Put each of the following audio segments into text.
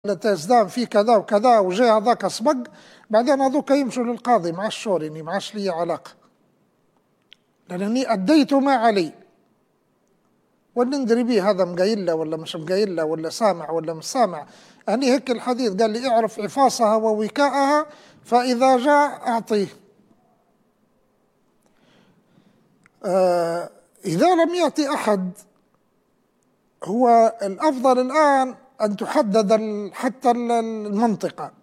تزدان في كذا وكذا وجاء هذاك سبق، بعدين هذوك يمشوا للقاضي مع الشورني ما عادش لي علاقه، لانني اديت ما علي. ونندري به هذا مقايله ولا مش مقايله ولا سامع ولا مش سامع. أني هيك الحديث قال لي اعرف عفاصها ووكاءها فإذا جاء أعطيه. إذا لم يأتي أحد، هو الأفضل الآن أن تحدد حتى المنطقة.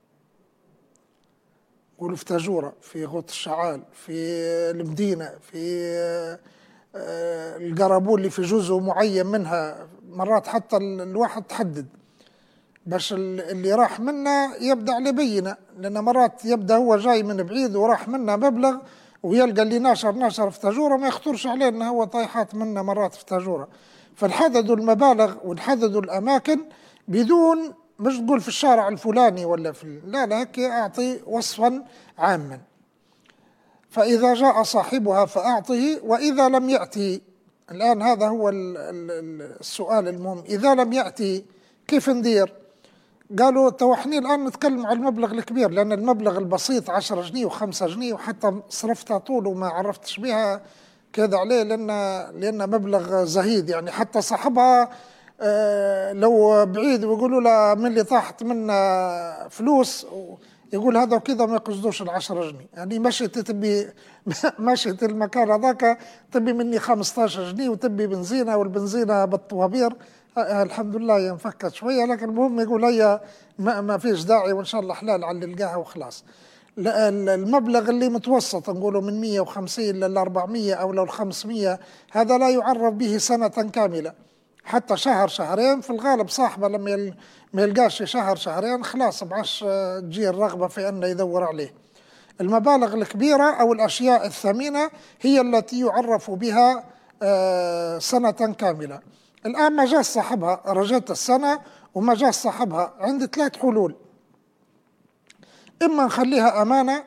قولوا في تاجورة، في غوط الشعال، في المدينة، في القرابول اللي في جزء معين منها. مرات حتى الواحد تحدد باش اللي راح منا يبدأ عليه بينة، لأن مرات يبدأ هو جاي من بعيد وراح منا مبلغ ويلقى اللي ناشر في تاجورة ما يخطرش عليه أنه هو طايحات منا مرات في تاجورة. فنحددوا المبالغ ونحددوا الأماكن بدون مش تقول في الشارع الفلاني ولا في لا هيك أعطي وصفا عاما. فإذا جاء صاحبها فأعطه، وإذا لم يأتي. الآن هذا هو السؤال المهم، إذا لم يأتي كيف ندير؟ قالوا توحني الآن نتكلم عن المبلغ الكبير، لأن المبلغ البسيط 10 جنيه و5 جنيه وحتى صرفتها طول وما عرفتش بها كذا عليه، لأن مبلغ زهيد. يعني حتى صاحبها لو بعيد ويقولوا له من اللي طاحت منا فلوس يقول هذا وكذا ما يقصدوش 10 جنيه. يعني مشيت تبي مشيت المكان هذاك تبي مني 15 جنيه وتبي بنزينة، والبنزينة بالطوابير الحمد لله ينفكت شوية، لكن المهم يقول هي ما فيش داعي وإن شاء الله حلال على اللي لقاها وخلاص. المبلغ اللي متوسط نقوله من 150 لل 400 أو لو 500، هذا لا يعرف به سنة كاملة، حتى شهر شهرين في الغالب. صاحبه لما ما يلقاش شهر شهرين خلاص معاش تجي الرغبة في أنه يدور عليه. المبالغ الكبيرة أو الأشياء الثمينة هي التي يعرف بها سنة كاملة. الآن ما جاء صاحبها، رجعت السنة وما جاء صاحبها، عندي 3 حلول. إما نخليها أمانة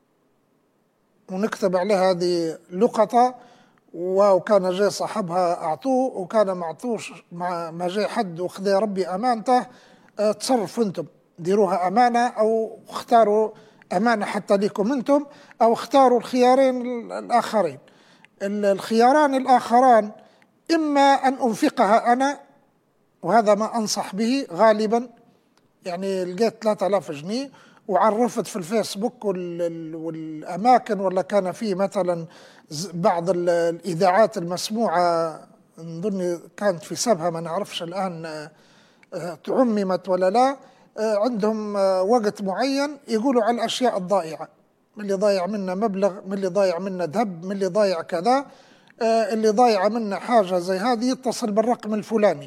ونكتب عليها هذه لقطة، وكان جاي صاحبها أعطوه، وكان ما أعطوش ما جاي حد وخذ ربي أمانته، تصرفوا أنتم ديروها أمانة، أو اختاروا أمانة حتى لكم أنتم، أو اختاروا الخيارين الآخرين. الخياران الآخران إما أن أنفقها أنا، وهذا ما أنصح به غالبا. يعني لقيت 3000 جنيه وعرفت في الفيسبوك والأماكن، ولا كان فيه مثلا بعض الإذاعات المسموعة نظن كانت في سبها ما نعرفش الآن تعممت ولا لا، عندهم وقت معين يقولوا على الأشياء الضائعة، من اللي ضايع منا مبلغ، من اللي ضايع منا ذهب، من اللي ضايع كذا، اللي ضايع منا حاجة زي هذه يتصل بالرقم الفلاني،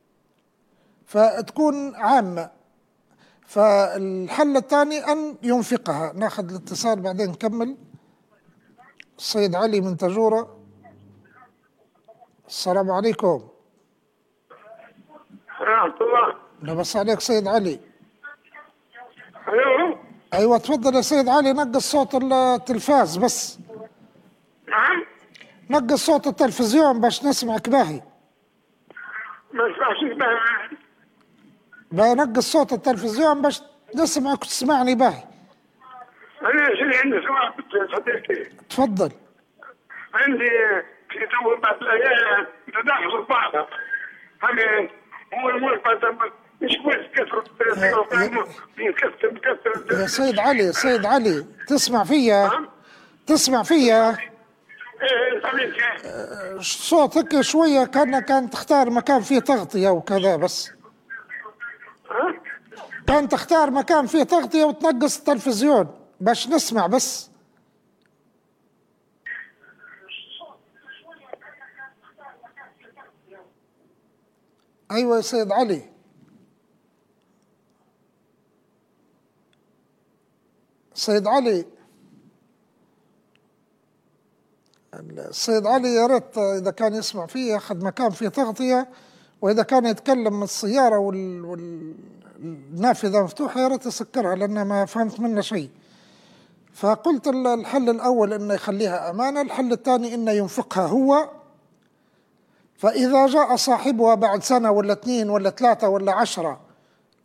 فتكون عامة. فالحل الثاني أن ينفقها. ناخذ الاتصال بعدين نكمل. السيد علي من تاجورة. السلام عليكم. ورحمة الله. نبص عليك سيد علي. أيوه. أيوة تفضل يا سيد علي، نقص صوت التلفاز بس. نعم. نقص صوت التلفزيون باش نسمعك باهي. ما اسمعش باهي. بنقص صوت التلفزيون باش نسمعك وتسمعني باهي. أنا عندي سؤال صديقي. تفضل. عندي في تو بعض الأيام تداخل بعضها. هذا هو المرفق مش كويس كثر يا سيد علي، سيد علي تسمع فيا؟ تسمع فيا؟ صوتك شوية كان تختار مكان فيه تغطية وكذا بس. كان تختار مكان فيه تغطية وتنقص التلفزيون باش نسمع بس. أيوة يا سيد علي. سيد علي، السيد علي يا ريت إذا كان يسمع فيه ياخذ مكان فيه تغطية، وإذا كان يتكلم من السيارة والنافذة مفتوحة يا ريت يسكرها، لأن ما فهمت منه شيء. فقلت الحل الأول إنه يخليها أمانة، الحل الثاني إنه ينفقها هو. فإذا جاء صاحبها بعد سنة ولا 2 ولا 3 ولا 10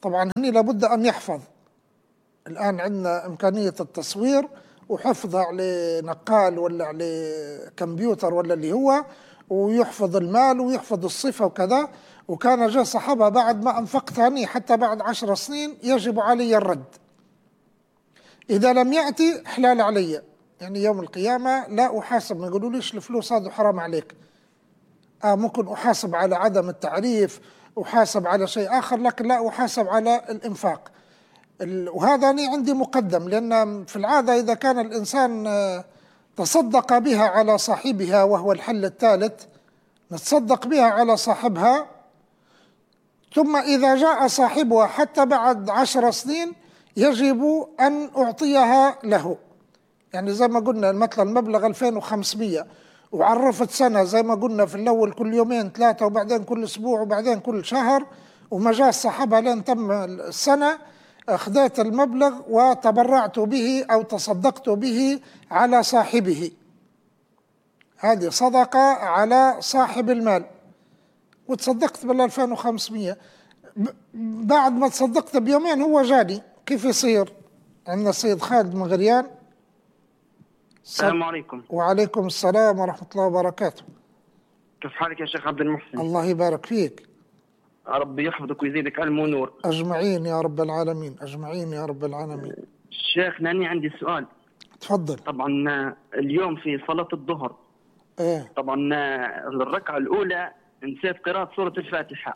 طبعا هني لابد أن يحفظ. الآن عندنا إمكانية التصوير وحفظها على نقال ولا على كمبيوتر ولا اللي هو، ويحفظ المال ويحفظ الصفة وكذا. وكان جاء صحابة بعد ما أنفقت هني حتى بعد 10 سنين يجب علي الرد، إذا لم يأتي حلال علي، يعني يوم القيامة لا أحاسب. ما يقولوا ليش الفلوس هذا حرام عليك، ممكن أحاسب على عدم التعريف، أحاسب على شيء آخر، لكن لا أحاسب على الإنفاق. وهذا أنا عندي مقدم، لأن في العادة إذا كان الإنسان تصدق بها على صاحبها، وهو الحل الثالث، نتصدق بها على صاحبها، ثم إذا جاء صاحبها حتى بعد 10 سنين يجب أن أعطيها له. يعني زي ما قلنا مثلا المبلغ 2500 وعرفت سنة، زي ما قلنا في الأول كل يومين 3 وبعدين كل أسبوع وبعدين كل شهر، وما جاء صاحبها لين تم السنة، أخذت المبلغ وتبرعت به أو تصدقت به على صاحبه. هذه صدقة على صاحب المال، وتصدقت بال 2500. بعد ما تصدقت بيومين هو جاني، كيف يصير؟ عندنا السيد خالد من غريان. السلام عليكم. وعليكم السلام ورحمة الله وبركاته. كيف حالك يا شيخ عبد المحسن؟ الله يبارك فيك. ربي يحفظك ويزيدك علم ونور. أجمعين يا رب العالمين، أجمعين يا رب العالمين. شيخ ناني عندي سؤال. تفضل. طبعا اليوم في صلاة الظهر طبعا الركعة الأولى نسيت قراءة سورة الفاتحة،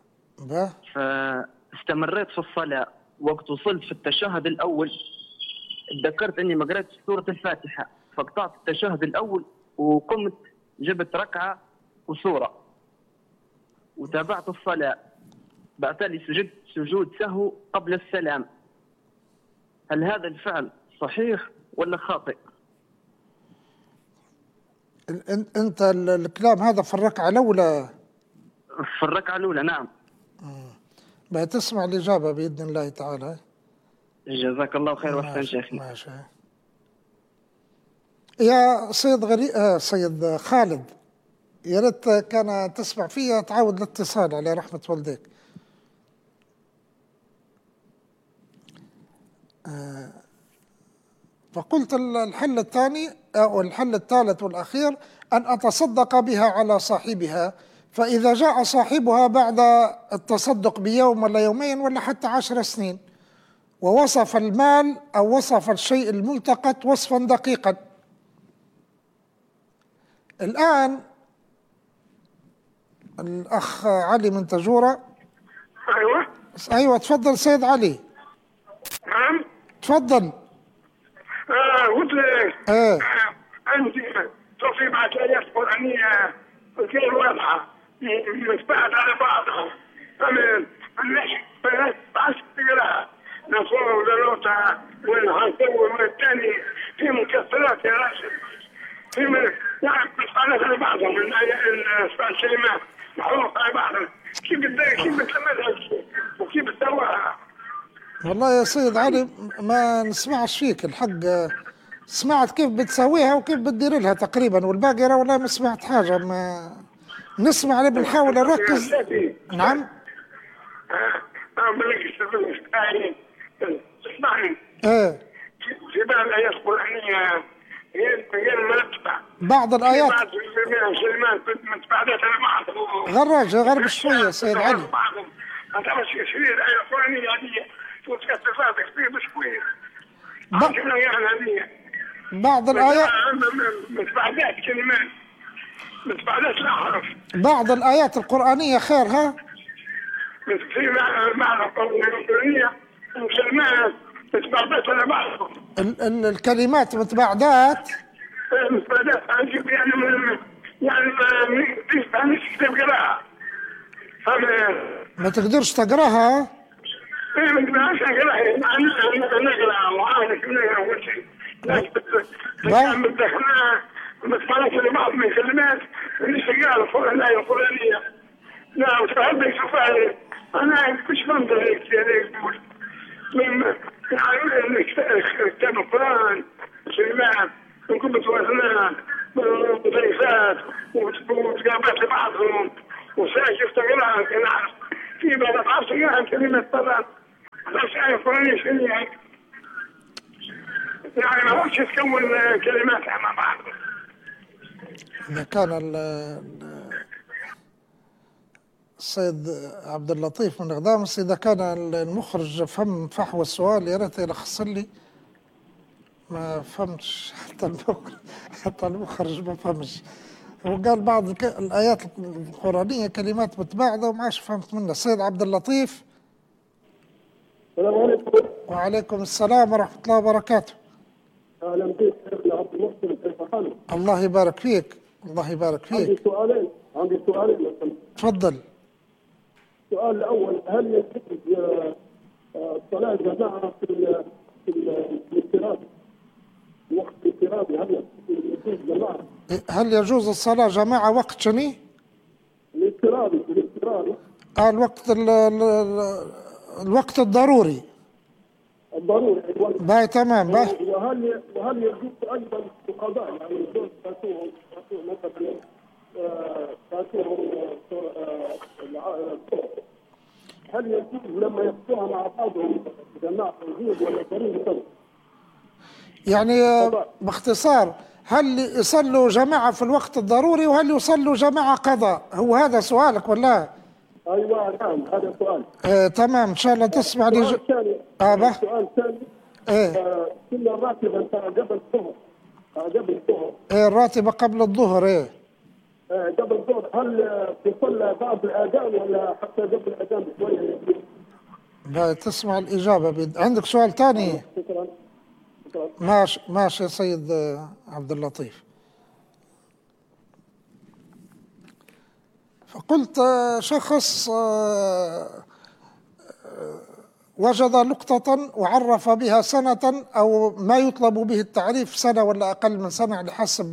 فاستمريت في الصلاة. وقت وصلت في التشهد الأول تذكرت أني ما قرأتش سورة الفاتحة، فقطعت التشهد الأول وقمت جبت ركعة وسورة وتابعت الصلاة. بعتالي سجدت سجود سهو قبل السلام. هل هذا الفعل صحيح ولا خاطئ؟ أنت الكلام هذا في الركعة الأولى؟ في الركعة الأولى نعم. بتسمع الإجابة بإذن الله تعالى. جزاك الله خير وأحسن شيخنا. ماشي يا سيد خالد، يا ريت كان تسمع فيها تعاود الاتصال على رحمة والديك. فقلت الحل الثاني أو الحل الثالث والأخير أن أتصدق بها على صاحبها، فإذا جاء صاحبها بعد التصدق بيوم ولا يومين ولا حتى 10 سنين ووصف المال أو وصف الشيء الملتقط وصفا دقيقا. الآن الأخ علي من تجورة. أيوة تفضل سيد علي. نعم تفضل. قلت عندي توصيف على آيات قرآنية غير واضحة متباعدة على بعضها. الناس بعد تقراها نصوص ودلوتها والهنسوي والثاني في مكسرات يا راشد، في يعني متباعدة على بعضهم الكلمات محروقة على بعضهم. كيف بتعملها وكيف بتسويها؟ والله يا سيد علي ما نسمعش فيك الحق، سمعت كيف بتسويها وكيف بتدير لها تقريبا، والباقي والله ما سمعت حاجة. ما نسمع اللي بنحاول نركز. نعم. اسمعني. في بعض الآيات القرآنية غير مرتبة. بعض الآيات كلمات متباعدات على بعض. غرب شوية سيد علي. أنت مش كثير الآية القرآنية هذه وتكثفات كثير بشوية. بعض الآيات متباعدات كلمات متباعدات الأحرف. بعض الآيات القرآنية خيرها في معنى القرآنية كلمات متباعدات على بعض. الكلمات متباعدات يعني كتاب قراءة ما تقدرش تقراها. ما تقدرش تقراها. نقرأ وعارف نقرأ كل شيء. لكن بدخلنا متباعدات على بعض من كلمات اللي شغالة الآية القرآنية. لا وتحب يشوفها. أنا مش بنظر هيك تقول يعني كتاب القرآن كلمات نكون متوازنات وضيفات وتقابلات لبعضهم وساجف تقراها. في بعض العصر كلمة طبعا مانيش يعني ما هوش تكون كلماتها مع بعض. إذا كان السيد عبد اللطيف من غدامس، إذا كان المخرج فهم فحوى السؤال يا ريت يلخص لي. ما فهمتش حتى المخرج ما فهمش. هو قال بعض الآيات القرآنية كلمات متباعدة وما عادش فهمت منها. السيد عبد اللطيف. السلام عليكم. وعليكم السلام ورحمة الله وبركاته. أهلا بك شيخنا عبد المحسن، كيف حالك؟ الله يبارك فيك. الله يبارك فيك. عندي سؤالين تفضل. السؤال الأول، هل يجوز الصلاة جماعة في الاضطراب؟ وقت الاضطراب هل يجوز جماعة؟ هل يجوز الصلاة جماعة وقت شنو؟ الاضطراب. الوقت الضروري. باي تمام. باي. وهل يجوز أيضا القضاء؟ يعني يجوز فاتوهم مثلا هل يجوز لما يقطعها مع بعضهم جماعة يجوز ولا ضروري؟ يعني باختصار، هل يصلوا جماعة في الوقت الضروري وهل يصلوا جماعة قضاء؟ هو هذا سؤالك ولا؟ ايوه نعم هذا سؤال. تمام ان شاء الله تسمع لي. السؤال الثاني كنا الراتبة قبل الظهر. الراتبة قبل الظهر. قبل الظهر هل تصلى بعد الأذان ولا حتى قبل الأذان بشوية؟ تسمع الإجابة. عندك سؤال ثاني؟ شكرا. ماشي يا سيد عبد اللطيف. فقلت شخص وجد نقطة وعرف بها سنة أو ما يطلب به التعريف سنة ولا أقل من سنة على حسب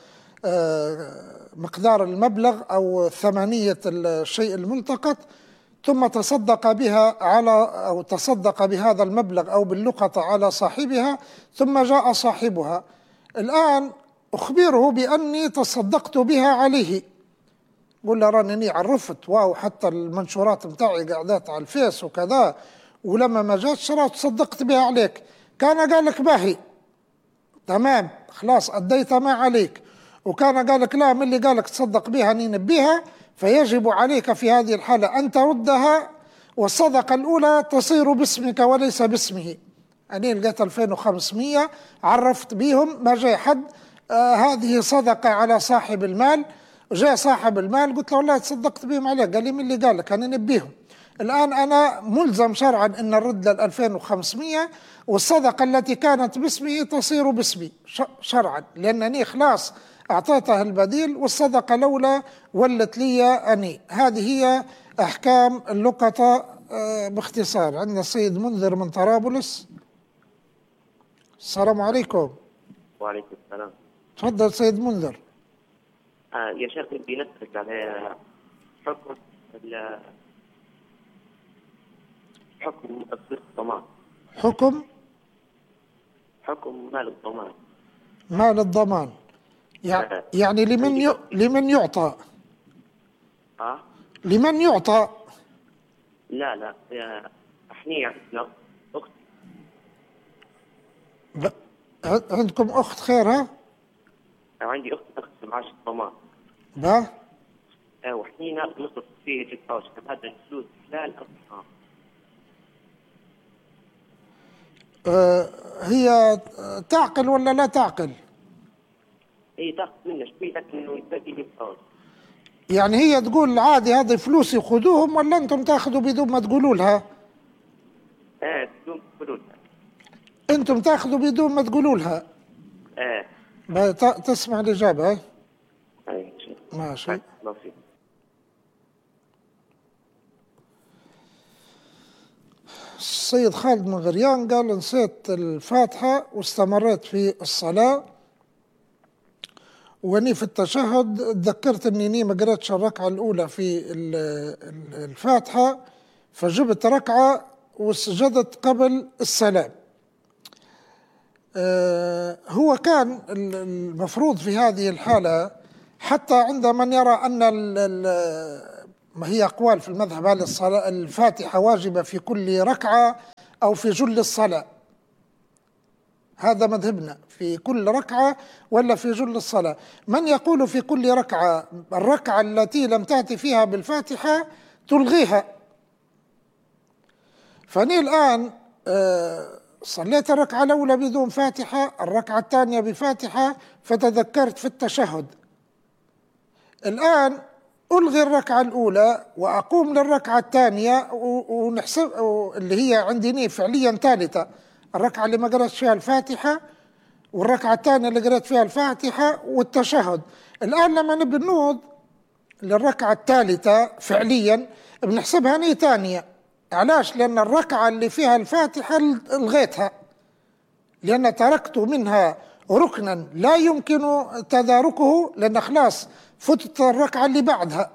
مقدار المبلغ أو ثمنية الشيء الملتقط، ثم تصدق بها أو تصدق بهذا المبلغ أو باللقطة على صاحبها، ثم جاء صاحبها الآن أخبره بأني تصدقت بها عليه. قل له راني عرفت حتى المنشورات متاعي قاعدات على الفيس وكذا، ولما ما جات شرات تصدقت بها عليك. كان قال لك باهي تمام خلاص أديت ما عليك، وكان قال لك لا، من اللي قال لك تصدق بها نبيها، فيجب عليك في هذه الحالة أن تردها، والصدقة الأولى تصير باسمك وليس باسمه. أنا لقيت 2500 عرفت بيهم، ما جاي حد هذه صدقة على صاحب المال. جاء صاحب المال قلت له والله تصدقت بهم عليك، قال لي من اللي قال لك؟ أنا نبيهم. الآن أنا ملزم شرعا أن نرد لل 2500، والصدقة التي كانت باسمه تصير باسمي شرعا، لأنني خلاص أعطيته البديل، والصدقة لولا ولت لي أني. هذه هي أحكام اللقطة باختصار. عندنا السيد منذر من طرابلس. السلام عليكم. وعليكم السلام. تفضل سيد منذر. يا شيخ بدي نسألك على حكم الضمان. حكم مال الضمان. مال الضمان يعني لمن يعطى؟ لمن يعطى؟ لا احنا عندنا اخت. عندكم اخت خير؟ ها عندي اخت تخدم معاش الضمان. وحنينا نصرف فيه جدا. هذا الفلوس حلال أم حرام؟ هي تعقل ولا لا تعقل؟ هي تاخذ منا شوي لكن يبقي لي فلوس. يعني هي تقول عادي هذه فلوسي خذوهم، ولا انتم تاخذوا بدون ما تقولوا لها؟ بدون ما تقولوا لها. انتم تاخذوا بدون ما تقولوا لها؟ تسمع الإجابة. اي ماشي. الله فيك. السيد خالد من غريان قال نسيت الفاتحة واستمريت في الصلاة، واني في التشهد تذكرت اني ما قرأتش الركعة الأولى في الفاتحة، فجبت ركعة وسجدت قبل السلام. هو كان المفروض في هذه الحالة، حتى عند من يرى أن ما هي أقوال في المذهب، هل الفاتحة واجبة في كل ركعة أو في جل الصلاة. هذا مذهبنا، في كل ركعة ولا في جل الصلاة. من يقول في كل ركعة الركعة التي لم تأتي فيها بالفاتحة تلغيها. فأني الآن صليت الركعة الأولى بدون فاتحة، الركعة الثانية بفاتحة، فتذكرت في التشهد. الآن ألغي الركعة الأولى وأقوم للركعة الثانية ونحسب اللي هي عندي فعليا ثالثة، الركعة اللي ما قرأت فيها الفاتحة والركعة الثانية اللي قرأت فيها الفاتحة والتشهد. الآن لما نبي نوض للركعة الثالثة فعليا بنحسبها نية ثانية. علاش؟ لأن الركعة اللي فيها الفاتحة الغيتها، لأن تركت منها ركنا لا يمكن تداركه، لأن خلاص فتت الركعة اللي بعدها.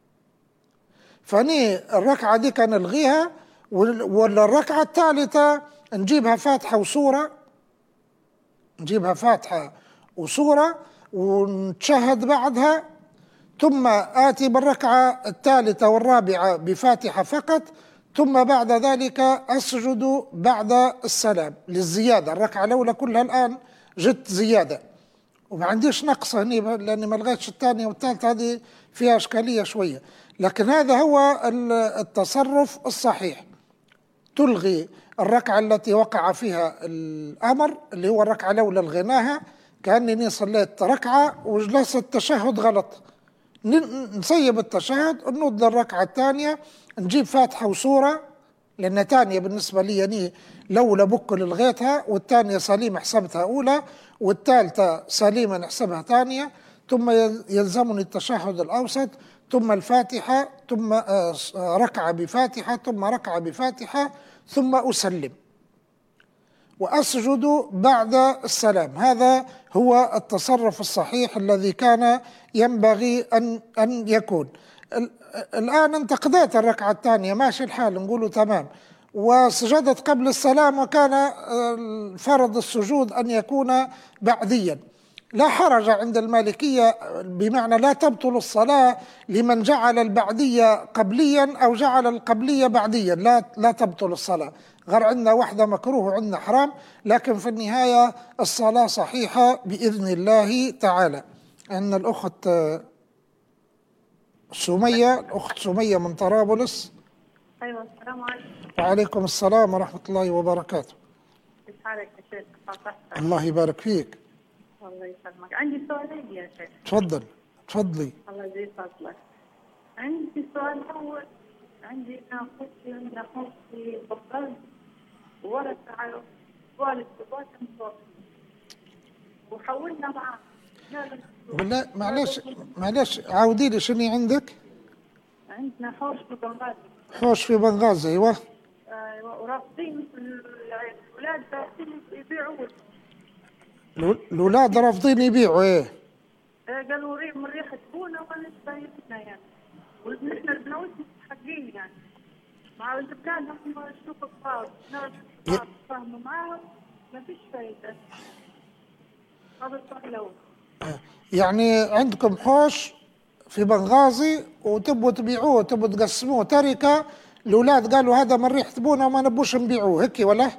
فني الركعة دي كان نلغيها، ولا الركعة الثالثة نجيبها فاتحة وسورة، نجيبها فاتحة وسورة ونتشهد بعدها، ثم آتي بالركعة الثالثة والرابعة بفاتحة فقط، ثم بعد ذلك أسجد بعد السلام للزيادة. الركعة الأولى كلها الآن جت زيادة وما عنديش نقص هني، لأني ما لغيتش الثانية والثالثة، هذه فيها إشكالية شوية. لكن هذا هو التصرف الصحيح. تلغي الركعة التي وقع فيها الأمر، اللي هو الركعة الأولى لغيناها، كأنني صليت ركعة وجلست التشهد غلط، نسيب التشهد وننوض للركعة الثانية، نجيب فاتحة وسورة، لأن ثانية بالنسبة لي يعني الأولى بكل لغيتها، والثانية سليمة حسبتها أولى، والثالثة سليمة نحسبها ثانية، ثم يلزمني التشهد الأوسط، ثم الفاتحة، ثم ركعة بفاتحة، ثم ركعة بفاتحة، ثم أسلم وأسجد بعد السلام. هذا هو التصرف الصحيح الذي كان ينبغي أن يكون. الآن أنت قضيت الركعة الثانية، ماشي الحال، نقوله تمام، وسجدت قبل السلام، وكان فرض السجود أن يكون بعديا. لا حرج عند المالكية، بمعنى لا تبطل الصلاة لمن جعل البعدية قبليا أو جعل القبلية بعديا، لا تبطل الصلاة. غير عندنا واحدة مكروه وعندنا حرام، لكن في النهاية الصلاة صحيحة بإذن الله تعالى. أن الأخت سمية من طرابلس. أيوة، السلام عليكم. وعليكم السلام ورحمة الله وبركاته. كيف حالك يا شيخ؟ الله يبارك فيك. الله يسلمك. عندي سؤالين يا شيخ. تفضلي. الله يزيد فضلك. عندي سؤال أول، عندي ناخذ في بطل ورث على والد بابا وحولنا معاه. بالله معلش عاودي لي شنو عندك؟ عندنا حوش في بنغازي. حوش في بنغازي، ايوه. ايوه، ورافضين الأولاد رافضين يبيعوا. الأولاد رافضين يبيعوا، ايه؟ قالوا من ريحة بونا وما نشبهنا يعني، ونحن البنوت مستحقين يعني. مع جبنا لهم شوف الصاد، فهموا معاهم ما فيش فايدة. هذا السؤال الأول. يعني عندكم حوش في بنغازي وتبوا تبيعوه، تبوا تقسموه تركة، الأولاد قالوا هذا من ريحة بونا وما نبوش نبيعوه، هيك ولا؟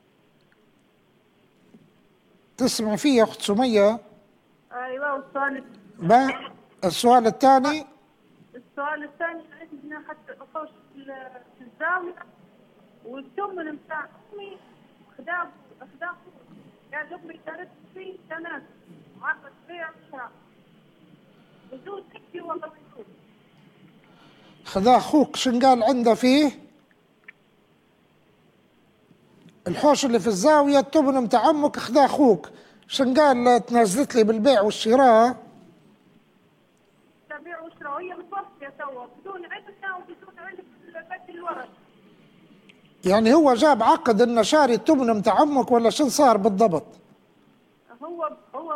تسمع فيه يا أخت سمية؟ أيوة. السؤال الثاني؟ السؤال الثاني، عندنا حتى حوش في الزاوية، والثمن بتاع أمي خداه قال أمي دارت فيه تنازل عقد بيع وشراء وجود حكي والله وجود. خذاه أخوك، شن قال عنده فيه؟ الحوش اللي في الزاوية التمن متاع عمك خذاه أخوك، شن قال تنازلت لي بالبيع والشراء؟ بيع وشراء، وهي متوفية توا بدون علمنا وبدون علم بيت الورث. يعني هو جاب عقد انه شاري التمن متاع عمك ولا شن صار بالضبط؟ هو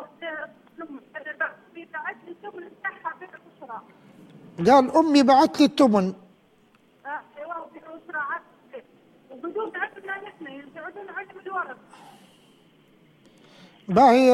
بعت لي التمن بتاعها بيع وشراء. قال امي بعت لي التمن. ايوه، بيع وشراء عقد وبدون علمنا نحن، يبيعون علم الورث. باهي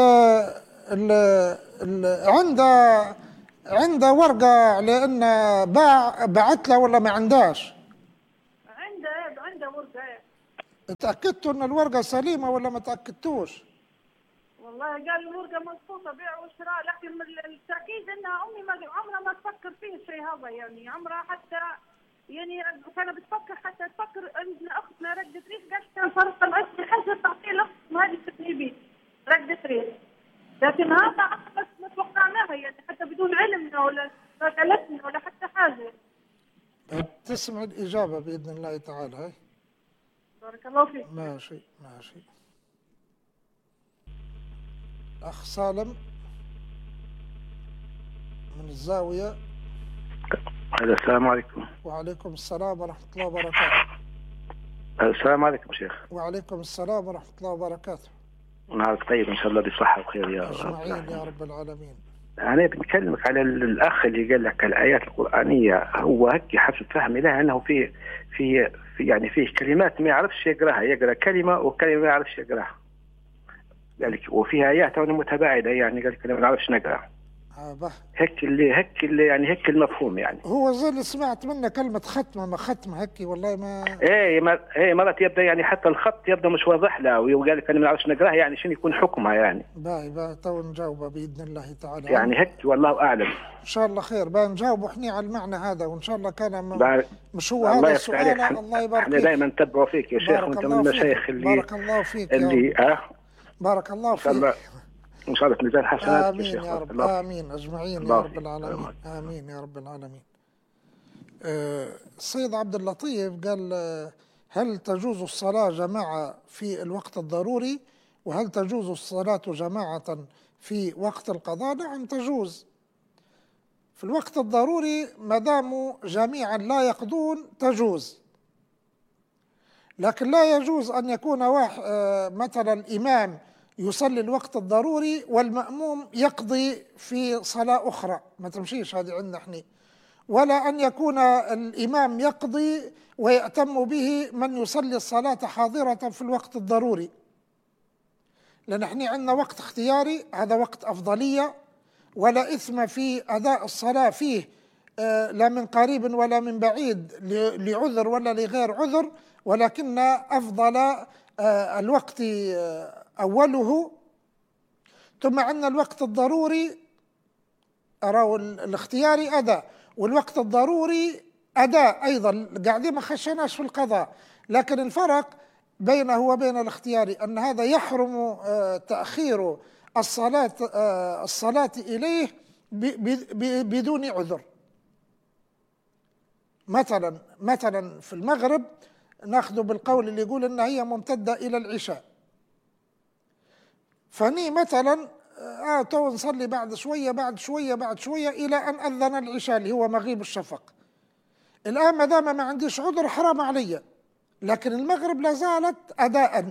عنده ورقة على انه بعت له ولا ما عنداش؟ عنده ورقة. تأكدتوا ان الورقة سليمة ولا ما تأكدتوش؟ والله قال الورقة مضبوطة بيع وشراء، لكن من التأكيد انها امي ما عمرها ما تفكر فيه الشيء هذا، يعني عمرها حتى يعني كانت بتفكر حتى تفكر ان اختنا رقدة ريح، قالت كان فرق العشر حاجة تعطيه لاختنا هذه التجريبية رقدة ريح، لكن هذا بس ما توقعناها يعني حتى بدون علمنا ولا قالتنا ولا حتى حاجة. تسمع الإجابة بإذن الله تعالى. هاي بارك الله فيك. ماشي. أخ سالم من الزاوية. السلام عليكم. وعليكم السلام ورحمة الله وبركاته. السلام عليكم شيخ. وعليكم السلام ورحمة الله وبركاته. نهارك طيب إن شاء الله بصحة وخير يا رب. أجمعين يا رب العالمين. أنا بنكلمك على الأخ اللي قال لك الآيات القرآنية، هو هيك حسب فهمي له أنه في يعني فيه كلمات ما يعرفش يقراها، يقرأ كلمة وكلمة ما يعرفش يقراها. قال لك وفيها آيات متباعدة، يعني قال لك ما نعرفش نقرأ. هيك اللي يعني هيك المفهوم يعني. هو زي اللي سمعت منه كلمة ختمة ما ختمة هيك والله ما. ايه مرات يبدا يعني حتى الخط يبدا مش واضح له، وقال لك انا ما نعرفش نقراه، يعني شنو يكون حكمها يعني. باهي تو نجاوبه باذن الله تعالى. يعني هيك والله اعلم. ان شاء الله خير، نجاوبه احنا على المعنى هذا، وان شاء الله كان مش هو هذا السؤال. الله يبارك فيك. احنا دائما نتبعوا فيك يا شيخ، وانت من المشايخ اللي بارك الله فيك اللي بارك الله فيك. إن شاء الله ميزان حسنات. آمين يا رب. آمين أجمعين يا رب العالمين. آمين يا رب العالمين. السيد عبد اللطيف قال هل تجوز الصلاة جماعة في الوقت الضروري، وهل تجوز الصلاة جماعة في وقت القضاء؟ نعم تجوز في الوقت الضروري ما داموا جميعا لا يقضون تجوز، لكن لا يجوز أن يكون مثلا الإمام يصلي الوقت الضروري والمأموم يقضي في صلاة أخرى، ما تمشيش هذه عندنا احنا. ولا أن يكون الإمام يقضي ويأتم به من يصلي الصلاة حاضرة في الوقت الضروري، لأن احنا عندنا وقت اختياري، هذا وقت أفضلية، ولا إثم في أداء الصلاة فيه لا من قريب ولا من بعيد لعذر ولا لغير عذر، ولكن أفضل الوقت أوله. ثم عندنا الوقت الضروري أراه الاختياري أداء، والوقت الضروري أداء أيضا، قاعدين ما خشيناش في القضاء، لكن الفرق بينه وبين الاختياري أن هذا يحرم تأخير الصلاة إليه بدون عذر. مثلا في المغرب ناخذ بالقول اللي يقول أن هي ممتدة إلى العشاء، فني مثلا تو نصلي بعد شوية إلى أن أذن العشاء اللي هو مغيب الشفق. الآن ما دام ما عنديش عذر حرام علي، لكن المغرب لا زالت أداء.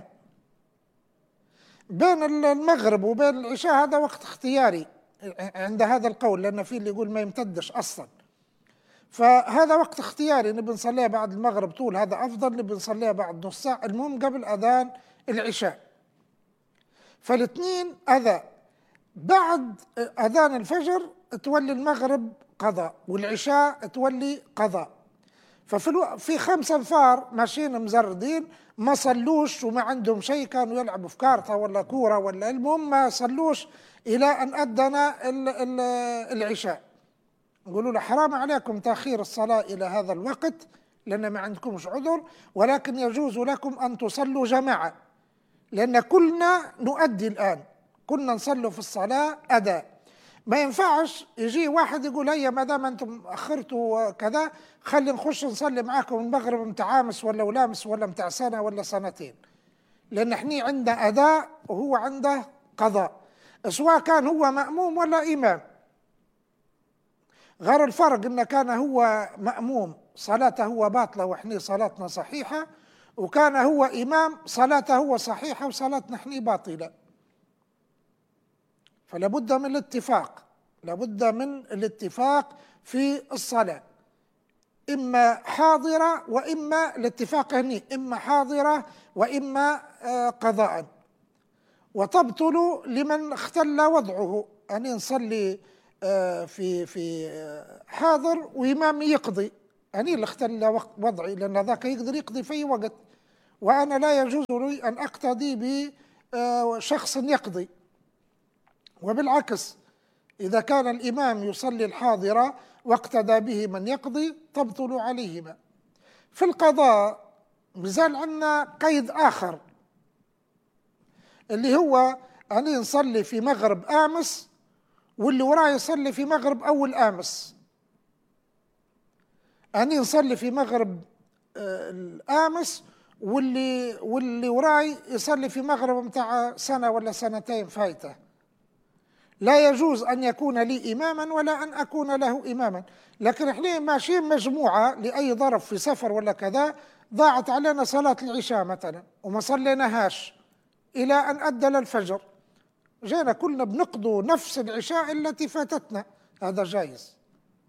بين المغرب وبين العشاء هذا وقت اختياري عند هذا القول، لأن في اللي يقول ما يمتدش أصلا، فهذا وقت اختياري، نبي نصليها بعد المغرب طول هذا أفضل، نبي نصليها بعد نص ساعة، المهم قبل أذان العشاء. فالاثنين أذى. بعد أذان الفجر تولي المغرب قضاء والعشاء تولي قضاء. في 5 أنفار ماشيين مزردين ما صلوش وما عندهم شيء، كانوا يلعبوا في كارطة ولا كورة ولا المهم ما صلوش إلى أن أذن العشاء. نقولوا له حرام عليكم تأخير الصلاة إلى هذا الوقت لأن ما عندكمش عذر، ولكن يجوز لكم أن تصلوا جماعة، لأن كلنا نؤدي الآن، كنا نصلوا في الصلاة أداء. ما ينفعش يجي واحد يقول هيا ما دام أنتم أخرتوا كذا خلي نخش نصلي معاكم المغرب متاع عامس ولا ولامس ولا متاع سنة ولا سنتين، لأن احنا عنده أداء وهو عنده قضاء، سواء كان هو مأموم ولا إمام. غير الفرق إن كان هو مأموم صلاته هو باطلة وإحنا صلاتنا صحيحة، وكان هو إمام صلاته هو صحيحة وصلاتنا إحنا باطلة. فلا بد من الاتفاق، لابد من الاتفاق في الصلاة، إما حاضرة وإما الاتفاق هني إما حاضرة وإما قضاء. وتبطل لمن اختل وضعه، أن نصلي في حاضر وإمام يقضي، أني اللي اختل وضعي، لأن ذاك يقدر يقضي في أي وقت وأنا لا يجوز لي أن أقتدي بشخص يقضي، وبالعكس إذا كان الإمام يصلي الحاضرة واقتدى به من يقضي تبطل عليهما. في القضاء مازال عندنا قيد آخر اللي هو أنا نصلي في مغرب آمس واللي وراي يصلي في مغرب أول آمس. أنا نصلي في مغرب الآمس واللي وراي يصلي في مغرب متاع سنة ولا سنتين فايته. لا يجوز أن يكون لي إماما ولا أن أكون له إماما. لكن احنا ماشيين مجموعة لأي ظرف في سفر ولا كذا، ضاعت علينا صلاة العشاء مثلا وما صليناهاش إلى أن أدل الفجر، جينا كلنا بنقضوا نفس العشاء التي فاتتنا، هذا جائز.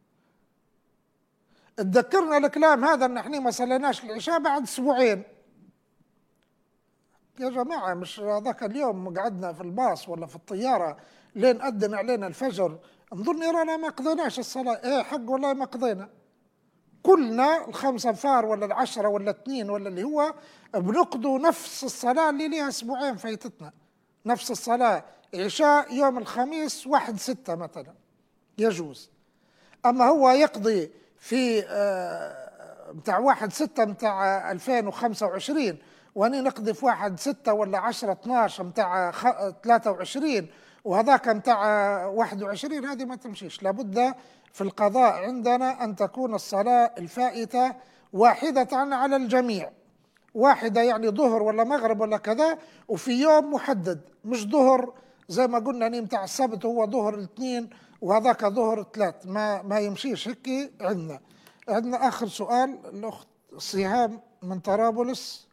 تذكرنا الكلام هذا ان احنا ما صليناش العشاء بعد اسبوعين. يا جماعه مش هذاك اليوم قعدنا في الباص ولا في الطياره لين أذن علينا الفجر نظن رانا ما قضيناش الصلاه. ايه حق والله ما قضينا. كلنا الخمسة انفار ولا العشرة ولا اثنين ولا اللي هو بنقضوا نفس الصلاه اللي ليها اسبوعين فايتتنا، نفس الصلاه عشاء يوم الخميس 1/6 مثلا يجوز. اما هو يقضي في متاع 1/6 متاع 2025 واني نقضي في 1/6 ولا 10/12 متاع 23 وهذاك متاع 21، هذه ما تمشيش. لابد في القضاء عندنا أن تكون الصلاة الفائتة واحدة على الجميع، واحدة يعني ظهر ولا مغرب ولا كذا، وفي يوم محدد، مش ظهر زي ما قلنا أني متاع السبت هو ظهر الاثنين وهذاك ظهر الثلاث، ما يمشيش هيك. عندنا آخر سؤال الأخت سهام من طرابلس.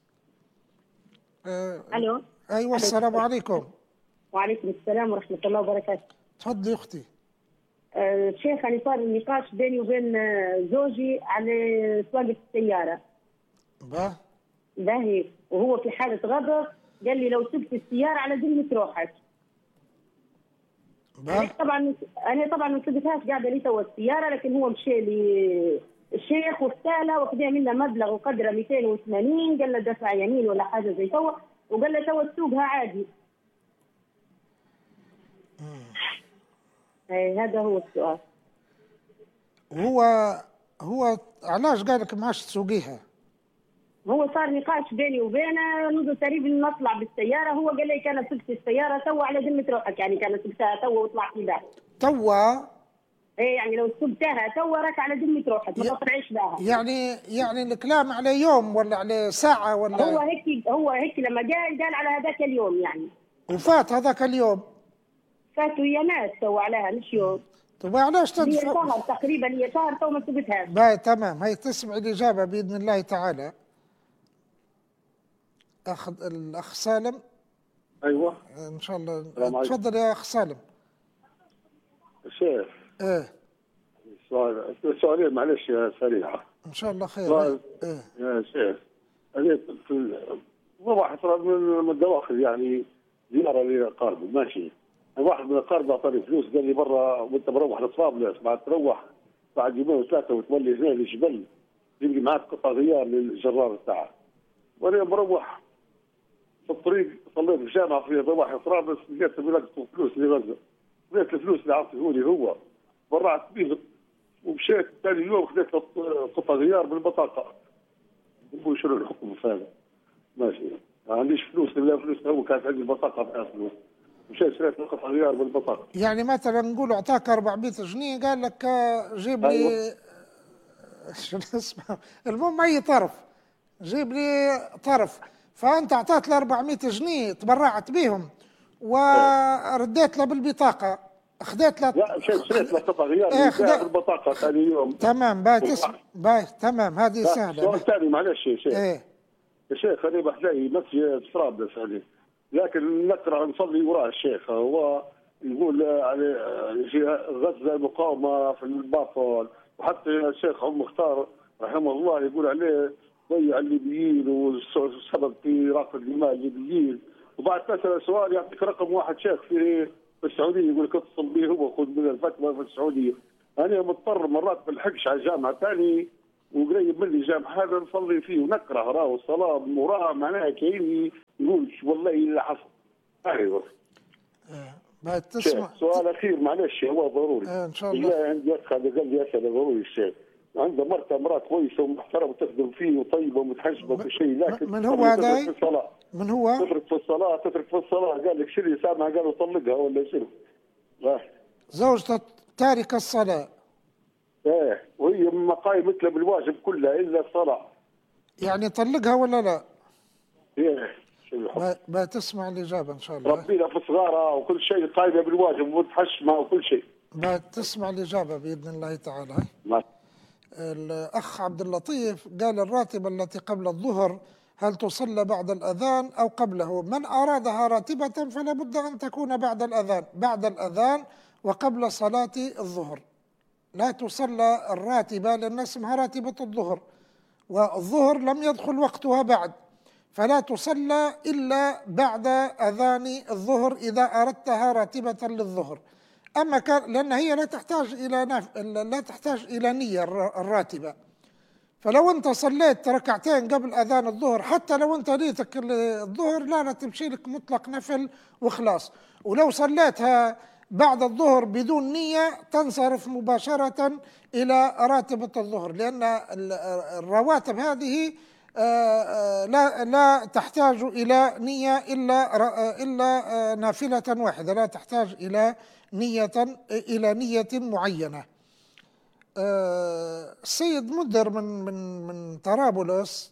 الو. ايوه السلام عليكم. وعليكم السلام ورحمه الله وبركاته. تفضلي اختي. شيخ انا صار النقاش بيني وبين زوجي على سواقه السياره. باهي وهو في حاله غضب قال لي لو سبت السياره على ذمه روحك. انا طبعا ما سبتهاش، قاعده لي توا السياره، لكن هو مشى لي الشيخ واختاله وخذ منه مبلغ وقدره 280، قال له دفع يمين ولا حاجه زي توا، وقال له توا تسوقها عادي. هذا هو السؤال. هو علاش قال لك ما عادش تسوقيها؟ هو صار نقاش بيني وبينه منذ تقريبا نطلع بالسياره، هو قال لي كان سبت السياره توا على ذمه روحك، يعني كان سبتها توا وطلع في باه توا. ايه يعني لو سبتها توا راك على ذمه روحك ما تطلعيش بها. يعني الكلام على يوم ولا على ساعه ولا؟ هو هيك لما قال على هذاك اليوم يعني. وفات هذاك اليوم؟ فاتوا ايامات توا عليها مش يوم. طيب علاش تدفع؟ هي شهر تقريبا، هي شهر تو ما سبتهاش. باي تمام. هي تسمع الاجابه باذن الله تعالى. اخذ الاخ سالم. ايوه ان شاء الله. تفضل يا اخ سالم. شيخ. ايه سؤالين معلش سريعه. ان شاء الله خير. يا شيخ انا واحد من الدواخل يعني زياره لاقاربه ماشي، واحد من الاقارب اعطاني فلوس قال لي برا وانت مروح لطرابلس بعد تروح بعد يومين وثلاثه وتولي هنا للجبل جيب لي معك قطع غيار للجرار بتاعك. وانا مروح في الطريق صليت في الجامعه في ضواحي طرابلس لقيت بلقطوا فلوس لغزه، لقيت الفلوس اللي عطيه لي هو برعت بيه ومشيت ثاني يوم خذيت قطع غيار بالبطاقه. نقول شنو الحكم في هذا؟ ماشي ما عنديش فلوس الا فلوس، هو كانت عندي البطاقه فيها فلوس مشيت شريت قطع غيار بالبطاقه. يعني مثلا نقول اعطاك 400 جنيه قال لك جيب لي شنو اسمه، المهم اي طرف جيب لي طرف، فانت اعطيت له 400 جنيه تبرعت بهم ورديت له بالبطاقه، خذيت له لا شريت له قطع غيار بالبطاقه ثاني يوم. تمام باي تسمع باي تمام هذه سهله. سؤال ثاني معلش يا شيخ. ايه يا شيخ انا بحلاقي مسجد في طرابلس هذه، لكن نقرا نصلي وراء الشيخ، هو يقول على غزه المقاومه في الباطل، وحتى الشيخ عم مختار رحمه الله يقول عليه ضيع الليبيين والسبب في راقه دماء الليبيين. وبعد مثلا سؤال يعطيك رقم واحد شيخ في السعوديه يقول لك اتصل به هو خذ من الفتوى في السعوديه. انا مضطر مرات بلحقش على الجامعه ثاني وقريب من اللي جامع هذا نصلي فيه ونقرا راهو الصلاه وراه معناها كاين يقول والله الا حصل. ايوه تسمع سؤال اخير معلش هو ضروري ان شاء الله. عندي اخ هذا قال لي اسئله ضروري الشيخ، عنده مرأة كويسه ومحترمه وتخدم فيه وطيبه ومتحجبه وكل شيء، لكن من هو هذا؟ من هو؟ تترك في الصلاه قال لك شنو سامع قالوا طلقها ولا شنو؟ زوجته تاركه الصلاه. ايه وهي مقايم مثل بالواجب كلها الا الصلاه. يعني طلقها ولا لا؟ ايه ما تسمع الإجابة إن شاء الله. ربينا في صغارها وكل شيء قايمة بالواجب ومتحشمة وكل شيء. ما تسمع الإجابة بإذن الله تعالى. الأخ عبد اللطيف قال الراتبة التي قبل الظهر هل تصلى بعد الأذان أو قبله؟ من أرادها راتبة فلا بد أن تكون بعد الأذان وقبل صلاة الظهر. لا تصلى الراتبة لأن اسمها راتبة الظهر، والظهر لم يدخل وقتها بعد، فلا تصلى إلا بعد أذان الظهر إذا أردتها راتبة للظهر. أما لأن هي لا تحتاج إلى نية الراتبة، فلو أنت صليت ركعتين قبل أذان الظهر حتى لو أنت نيتك الظهر لا تمشي لك مطلق نفل وخلاص. ولو صليتها بعد الظهر بدون نية تنصرف مباشرة إلى راتبة الظهر، لأن الرواتب هذه لا تحتاج إلى نية إلا نافلة واحدة، لا تحتاج إلى نية معينة. السيد مدر من طرابلس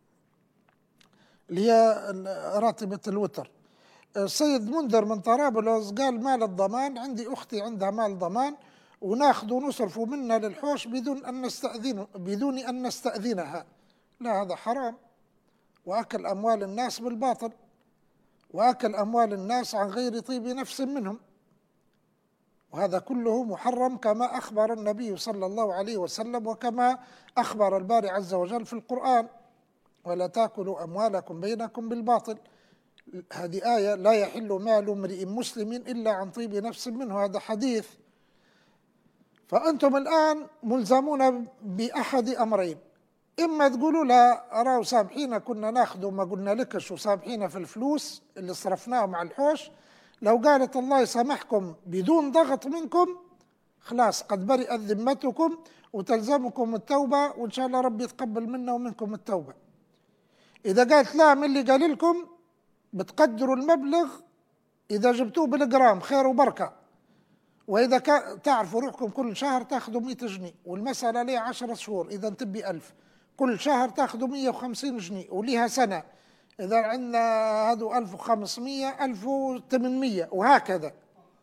اللي هي راتبة الوتر، السيد منذر من طرابلس قال مال الضمان، عندي أختي عندها مال ضمان وناخذ ونصرفه منها للحوش بدون أن نستأذنها. لا، هذا حرام، وأكل أموال الناس بالباطل، وأكل أموال الناس عن غير طيب نفس منهم، وهذا كله محرم كما أخبر النبي صلى الله عليه وسلم وكما أخبر الباري عز وجل في القرآن: ولا تأكلوا أموالكم بينكم بالباطل. هذه آية: لا يحل مال امرئ مسلم إلا عن طيب نفس منه، هذا حديث. فأنتم الآن ملزمون بأحد أمرين: إما تقولوا لا أراه سامحينا كنا ناخذ وما قلنا لكش وسامحينا في الفلوس اللي صرفناها مع الحوش، لو قالت الله يسامحكم بدون ضغط منكم خلاص قد برئت ذمتكم وتلزمكم التوبة، وإن شاء الله ربي يتقبل منا ومنكم التوبة. إذا قالت لا، من اللي قال لكم بتقدروا المبلغ، إذا جبتوه بالجرام خير وبركة، وإذا تعرفوا روحكم كل شهر تاخذوا 100 جنيه، والمسألة ليها 10 شهور، إذا تبي 1000، كل شهر تاخذوا 150 جنيه وليها سنة، إذا عندنا هذو 1500 1800 وهكذا.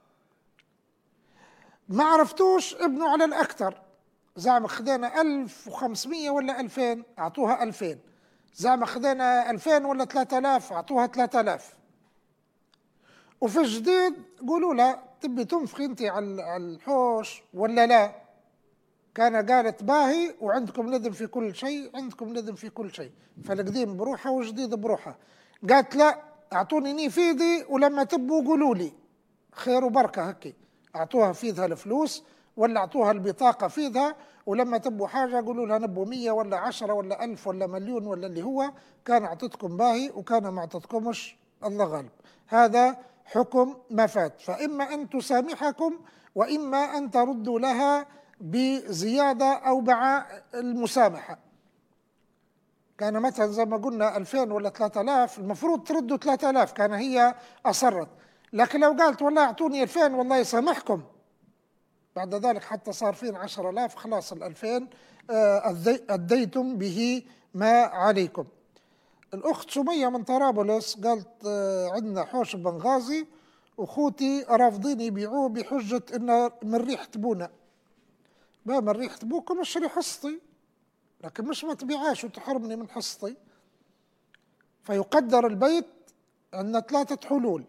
ما عرفتوش ابنوا على الأكثر، زعما خذينا 1500 ولا 2000 أعطوها 2000، زعما خذينا 2000 ولا 3000 أعطوها 3000. وفي الجديد قولوا لا، تبي تنفخي انت على الحوش ولا لا؟ كان قالت باهي وعندكم ندم في كل شيء، عندكم ندم في كل شيء، فالقديم بروحه والجديد بروحه. قالت لا، اعطوني ني فيدي ولما تبوا قولوا لي، خير وبركه هكي، اعطوها فيدها الفلوس ولا اعطوها البطاقه فيدها، ولما تبوا حاجه قولوا لها نبوا 100 ولا 10 ولا 1000 ولا مليون ولا اللي هو كان اعطتكم باهي وكان ما اعطتكمش الله غالب. هذا حكم ما فات، فإما أن تسامحكم وإما أن تردوا لها بزيادة أو مع المسامحة. كان مثلا زي ما قلنا 2000 ولا 3000 المفروض تردوا 3000، كان هي أصرت، لكن لو قالت والله أعطوني 2000 والله يسامحكم، بعد ذلك حتى صار فين 10000 خلاص، 2000 أديتم به ما عليكم. الأخت سمية من طرابلس قالت عندنا حوش بنغازي وأخوتي رافضين يبيعوه بحجة إنه من ريحة بونا. ما من ريحة بوكم اشتري حصتي، لكن مش ما تبيعاش وتحرمني من حصتي. فيقدر البيت عندنا 3 حلول: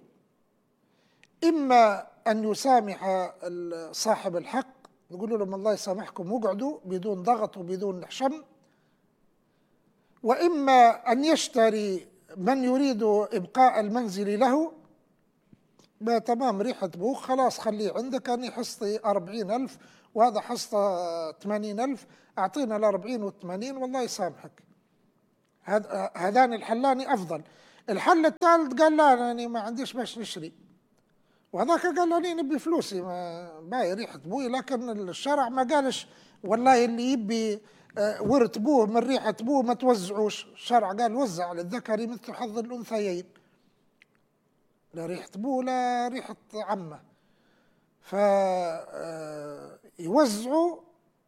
إما أن يسامح صاحب الحق، يقولوا لهم الله يسامحكم واقعدوا بدون ضغط وبدون حشم، وإما أن يشتري من يريد إبقاء المنزل له. ما تمام ريحة بوخ خلاص خليه عندك، أني حصتي 40,000 وهذا حصته 80,000، أعطينا ال40 وال80 والله يسامحك. هذان الحلان أفضل. الحل الثالث قال لا أنا ما عنديش باش نشري، وهذاك قال لي نبي فلوسي، ما باي ريحة بوي، لكن الشرع ما قالش والله اللي يبي ورث بوه من ريحة بوه ما توزعوش. الشرع قال وزع للذكر مثل حظ الأنثيين، لا ريحة بوه لا ريحة عمه. فيوزعوا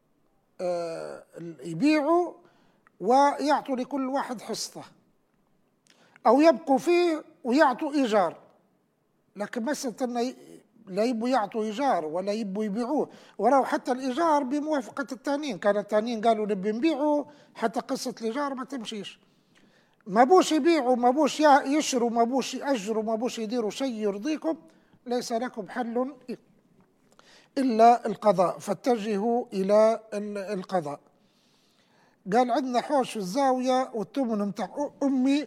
يبيعوا ويعطوا لكل واحد حصته، أو يبقوا فيه ويعطوا إيجار. لكن مسألة أن لا يبوا يعطوا إيجار ولا يبوا يبيعوه، وراه حتى الإيجار بموافقة التانيين، كان التانيين قالوا نبي نبيعوا، حتى قصة الإيجار ما تمشيش. ما بوش يبيعوا، ما بوش يشروا، ما بوش يأجروا، ما بوش يديروا شيء يرضيكم، ليس لكم حل إلا القضاء، فاتجهوا إلى القضاء. قال عندنا حوش في الزاوية والثمن متاع أمي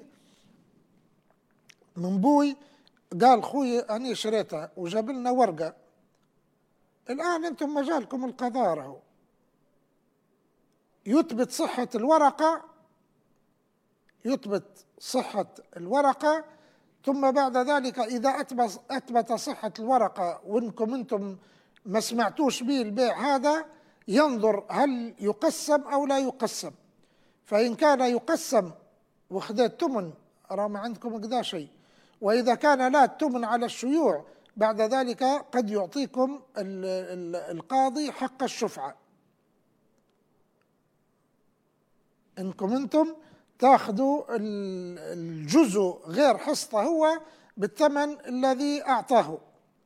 من بوي، قال خوي أنا شريتها وجاب لنا ورقة. الآن أنتم مجالكم القضاء، راهو يثبت صحة الورقة، يثبت صحة الورقة، ثم بعد ذلك إذا أثبت صحة الورقة وإنكم أنتم ما سمعتوش به البيع هذا، ينظر هل يقسم أو لا يقسم. فإن كان يقسم وخذت تمن راه ما عندكم كذا شيء، وإذا كان لا التمن على الشيوع بعد ذلك قد يعطيكم القاضي حق الشفعة، إنكم أنتم تأخذوا الجزء غير حصته هو بالثمن الذي أعطاه.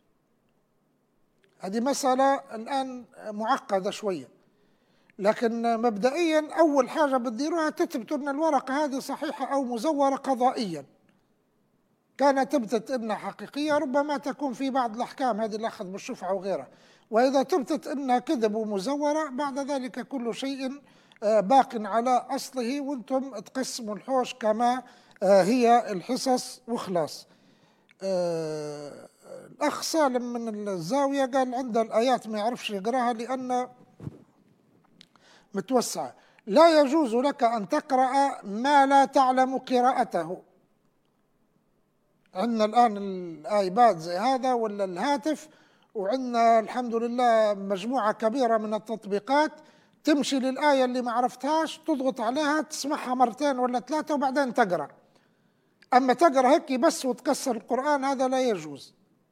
هذه مسألة الآن معقدة شوية، لكن مبدئيا أول حاجة بتديروها تثبتوا أن الورقة هذه صحيحة أو مزورة قضائيا. كانت تثبت أنها حقيقية ربما تكون في بعض الأحكام هذه الأخذ بالشفعة وغيرها، وإذا تثبت أنها كذب ومزورة بعد ذلك كل شيء باق على أصله، وأنتم تقسموا الحوش كما هي الحصص وخلاص. الأخ سالم من الزاوية قال عنده الآيات ما يعرفش يقراها لأن متوسعة. لا يجوز لك أن تقرأ ما لا تعلم قراءته. عندنا الآن الآيباد زي هذا ولا الهاتف، وعندنا الحمد لله مجموعة كبيرة من التطبيقات، تمشي للآية اللي ما عرفتهاش تضغط عليها تسمعها مرتين ولا ثلاثة وبعدين تقرأ. أما تقرأ هيك بس وتكسر القرآن هذا لا يجوز.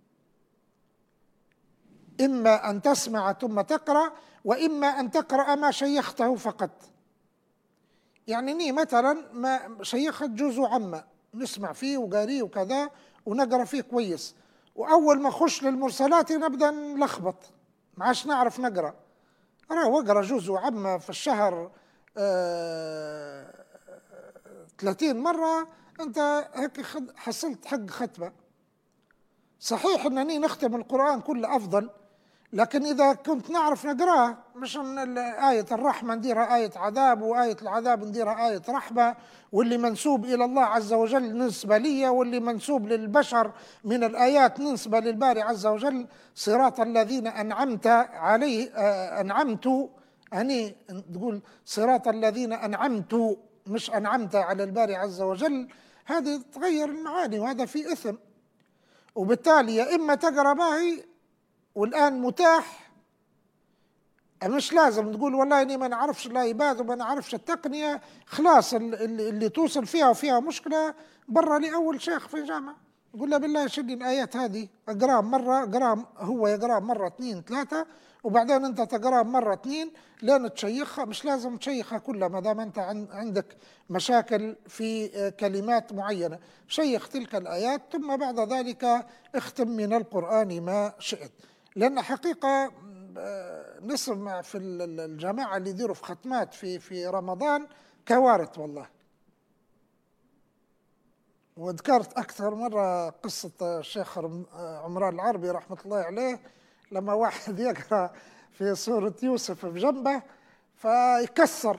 إما أن تسمع ثم تقرأ، وإما أن تقرأ ما شيخته فقط. يعني ني مثلا ما شيخت جزء عامة نسمع فيه وقاريه وكذا ونقرأ فيه كويس، وأول ما خش للمرسلات نبدأ نلخبط ما عادش نعرف نقرأ. أنا وقرأ جزء عامة في الشهر 30 مرة، أنت هيك حصلت حق ختمة. صحيح أنني نختم القرآن كله أفضل، لكن إذا كنت نعرف نقرأه، مش أن آية الرحمة نديرها آية عذاب، وآية العذاب نديرها آية رحمة، واللي منسوب إلى الله عز وجل ننسبة لي، واللي منسوب للبشر من الآيات ننسبة للباري عز وجل. صراط الذين أنعمت عليه، أنعمت أني تقول صراط الذين أنعمت مش أنعمت على الباري عز وجل، هذه تغير المعاني وهذا في إثم. وبالتالي يا إما تقرأ باهي والآن متاح، مش لازم تقول والله إني ما نعرفش العباد وما نعرفش التقنية، خلاص اللي توصل فيها وفيها مشكلة برا لي أول شيخ في الجامعة يقول له بالله شدي الآيات هذه أقرأ مرة، أقرأ هو يقرأ مرة 2 3 وبعدين أنت تقرأ مرة 2 لين تشيخها. مش لازم تشيخها كلها ما دام أنت عندك مشاكل في كلمات معينة، شيخ تلك الآيات ثم بعد ذلك اختم من القرآن ما شئت. لأن حقيقة نسمع في الجماعة اللي يديروا في ختمات في رمضان كوارث والله. وذكرت أكثر مرة قصة الشيخ عمران العربي رحمة الله عليه، لما واحد يقرأ في سورة يوسف بجنبه فيكسر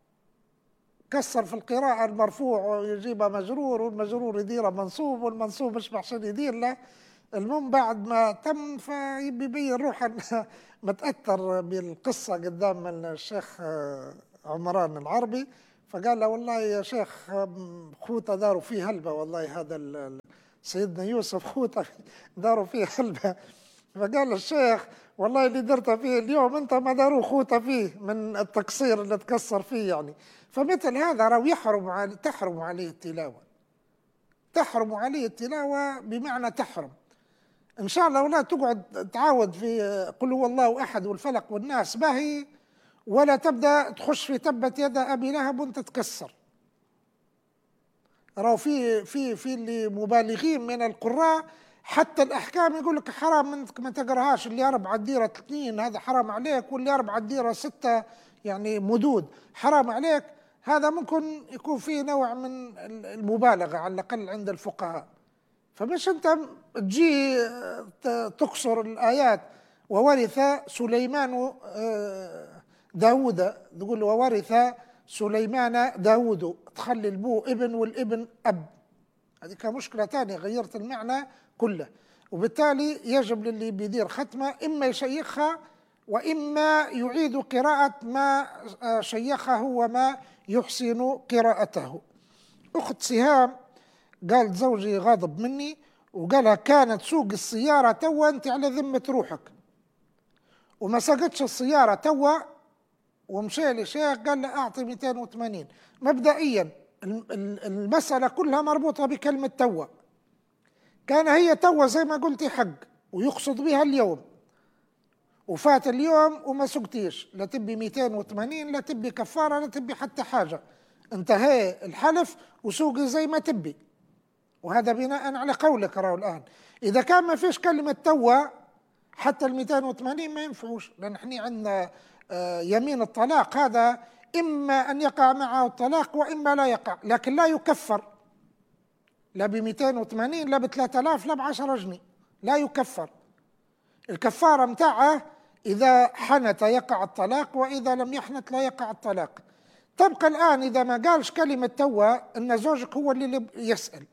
في القراءة المرفوع ويجيبها مجرور، والمجرور يديره منصوب، والمنصوب مش عشان يدير له، المهم بعد ما تم فيبي يبين روحه متأثر بالقصة قدام الشيخ عمران العربي، فقال له والله يا شيخ خوته داروا فيه هلبة، والله هذا سيدنا يوسف خوته داروا فيه هلبة. فقال الشيخ والله اللي درت فيه اليوم انت ما داروا خوته فيه من التقصير اللي تقصر فيه يعني. فمثل هذا راهو تحرم عليه التلاوة، تحرم عليه التلاوة بمعنى تحرم. إن شاء الله ولا تقعد تعاود في قل هو الله أحد والفلق والناس باهي، ولا تبدأ تخش في تبت يد أبي لهب وأنت تكسر. راهو في اللي مبالغين من القراء حتى الأحكام يقول لك حرام منك ما تقراهاش، اللي 4 ديرة 2 هذا حرام عليك، واللي 4 ديرة 6 يعني مدود حرام عليك. هذا ممكن يكون فيه نوع من المبالغة على الأقل عند الفقهاء. فمش أنت تجي تقصر الآيات وورث سليمان داود، تقول وورث سليمان داود، تخلي البو ابن والابن أب، هذه كمشكلة تانية غيرت المعنى كله. وبالتالي يجب للي بيدير ختمة إما يشيخها وإما يعيد قراءة ما شيخه وما يحسن قراءته. أخت سهام قالت زوجي غاضب مني وقالها كانت سوق السيارة توا أنت على ذمة روحك، وما سقتش السيارة توا ومشي لشيخ قال له أعطي 280. مبدئيا المسألة كلها مربوطة بكلمة توا، كان هي توا زي ما قلتي حق ويقصد بها اليوم، وفات اليوم وما سقتيش، لا تبي 280 لا تبي كفارة لا تبي حتى حاجة، انتهى الحلف وسوقي زي ما تبي. وهذا بناء على قولك راهو الآن. إذا كان ما فيش كلمة توا حتى 280 ما ينفعوش، لأن احنا عندنا يمين الطلاق هذا إما أن يقع معه الطلاق وإما لا يقع، لكن لا يكفر لا ب 280 لا ب 3000 لا ب 10 جنيه، لا يكفر. الكفارة متاعه إذا حنت يقع الطلاق، وإذا لم يحنت لا يقع الطلاق. تبقى الآن إذا ما قالش كلمة توا إن زوجك هو اللي يسأل،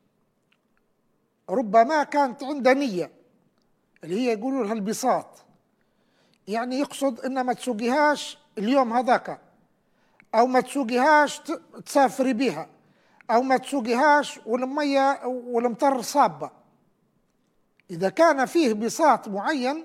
ربما كانت عنده نية اللي هي يقولوا لها البساط، يعني يقصد إن ما تسوقيهاش اليوم هذاك، أو ما تسوقيهاش تسافري بها، أو ما تسوقيهاش والمية والمطر صابة. إذا كان فيه بساط معين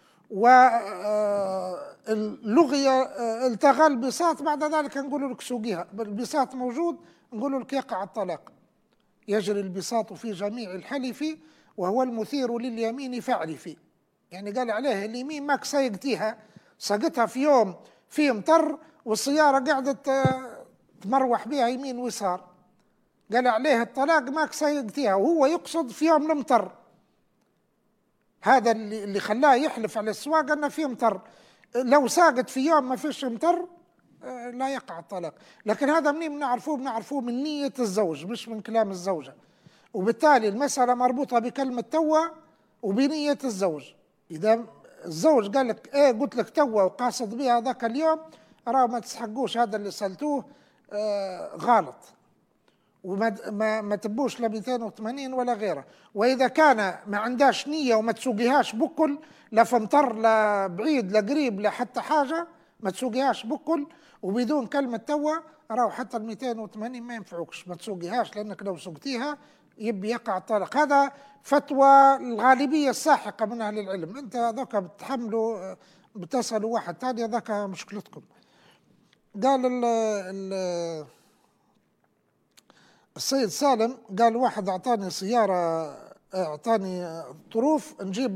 واللغية التغى البساط بعد ذلك نقول لك سوقيها، البساط موجود نقول لك يقع الطلاق. يجري البساط في جميع الحلف وهو المثير لليمين فاعرفي، يعني قال عليه اليمين ماك سيقتيها، سقتها في يوم فيه مطر والسيارة قعدت تمروح بها يمين ويسار، قال عليه الطلاق ماك سيقتيها، وهو يقصد في يوم المطر. هذا اللي خلاه يحلف على السواق أنه فيه مطر. لو ساقت في يوم ما فيش مطر لا يقع الطلاق. لكن هذا منين بنعرفوه من نية الزوج مش من كلام الزوجة. وبالتالي المسألة مربوطة بكلمة توا وبنية الزوج. إذا الزوج قال لك إيه قلت لك توا وقاصد بها ذاك اليوم، راه ما تستحقوش هذا اللي سألتوه غلط، وما تبوش لا 280 ولا غيره. وإذا كان ما عندهاش نية وما تسوقيهاش بكل لا فمطر لا بعيد لا قريب لا حتى حاجة، ما تسوقيهاش بكل وبدون كلمة توا، راهو حتى 280 ما ينفعوكش، ما تسوقيهاش لأنك لو سوقتيها يبي يقع الطلاق. هذا فتوى الغالبية الساحقة من أهل العلم. أنت ذاك بتحملوا بتسألوا واحد ثاني ذاك مشكلتكم. قال السيد سالم قال واحد أعطاني سيارة، أعطاني طروف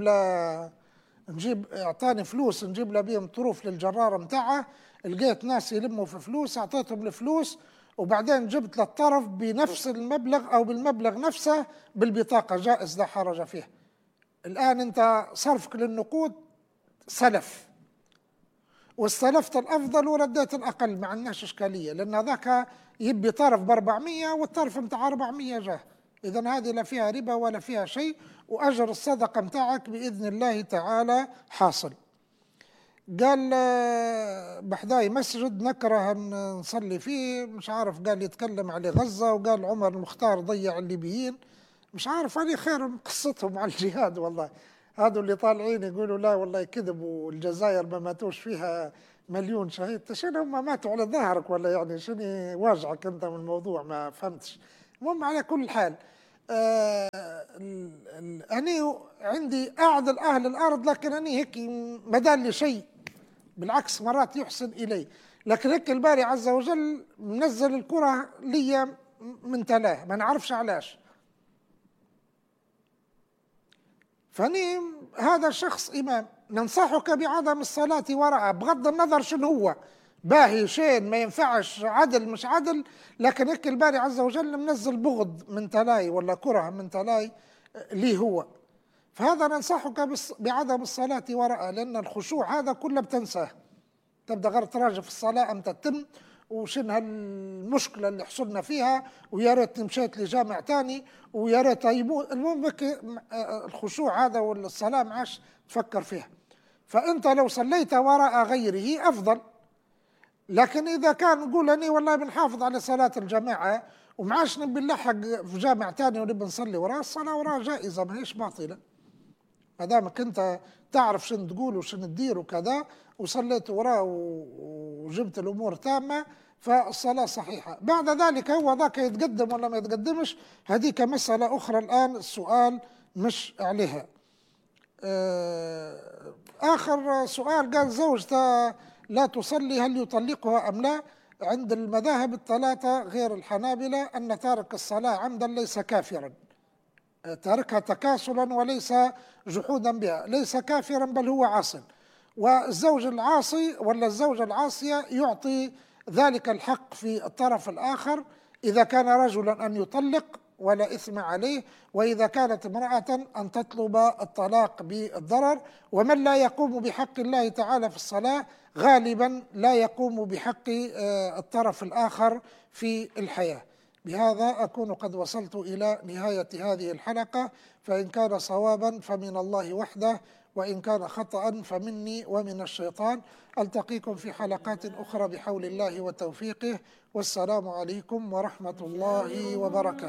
أعطاني فلوس نجيب له بيهم طروف للجرارة متاعه، لقيت ناس يلموا في فلوس أعطيتهم الفلوس وبعدين جبت له الطرف بنفس المبلغ أو بالمبلغ نفسه بالبطاقة، جائز لا حرج فيه. الآن أنت صرفك للنقود سلف، واستلفت الأفضل ورديت الأقل، ما عندناش إشكالية، لأن ذاك يبي طرف ب400 والطرف متاع 400 جاه. إذن هذه لا فيها ربا ولا فيها شيء، وأجر الصدقة متاعك بإذن الله تعالى حاصل. قال بحداي مسجد نكره نصلي فيه، مش عارف، قال يتكلم على غزة، وقال عمر المختار ضيع الليبيين. مش عارف أنا خير من قصتهم على الجهاد والله. هذو اللي طالعين يقولوا لا والله كذب والجزائر ما ماتوش فيها مليون شهيد. شنو هم ماتوا على ظهرك ولا يعني شنو واجعك أنت من الموضوع؟ ما فهمتش. المهم على كل حال أنا عندي أعدل أهل الأرض، لكن أنا هيك ما دار لي شيء، بالعكس مرات يحسن إلي. لكن هيك الباري عز وجل منزل الكرة لي من تلاه، ما نعرفش علاش. فاني هذا الشخص إمام ننصحك بعدم الصلاة وراءه، بغض النظر شنو هو، باهي شين ما ينفعش، عدل مش عدل، لكن هيك الباري عز وجل منزل بغض من تلاي ولا كره من تلاي ليه هو. فهذا ننصحك بعدم الصلاة وراءه، لأن الخشوع هذا كله بتنساه، تبدأ غير تراجع في الصلاة أم تتم وشن هالمشكلة اللي حصلنا فيها، ويا ريت مشيت لجامع تاني ويا ريت يموت. المهم الخشوع هذا والصلاة ما عادش تفكر فيها. فأنت لو صليت وراء غيره أفضل. لكن إذا كان نقول أني والله بنحافظ على صلاة الجماعة وما عادش نبي نلحق في جامع تاني ونبي نصلي وراء، الصلاة وراء جائزة ما هيش باطلة، ما دامك أنت تعرف شن تقول وشن تدير وكذا وصليت وراه وجبت الأمور تامة، فالصلاة صحيحة. بعد ذلك هو ذاك يتقدم ولا ما يتقدمش، هذيك مسألة أخرى الآن السؤال مش عليها. آخر سؤال قال زوجته لا تصلي هل يطلقها أم لا؟ عند المذاهب الثلاثة غير الحنابلة أن تارك الصلاة عمدا ليس كافرا، تاركها تكاسلا وليس جحودا بها، ليس كافرا بل هو عاصٍ. والزوج العاصي ولا الزوجة العاصية يعطي ذلك الحق في الطرف الآخر، إذا كان رجلا أن يطلق ولا إثم عليه، وإذا كانت امرأة أن تطلب الطلاق بالضرر. ومن لا يقوم بحق الله تعالى في الصلاة غالبا لا يقوم بحق الطرف الآخر في الحياة. بهذا أكون قد وصلت إلى نهاية هذه الحلقة، فإن كان صوابا فمن الله وحده، وإن كان خطأ فمني ومن الشيطان. ألتقيكم في حلقات أخرى بحول الله وتوفيقه، والسلام عليكم ورحمة الله وبركاته.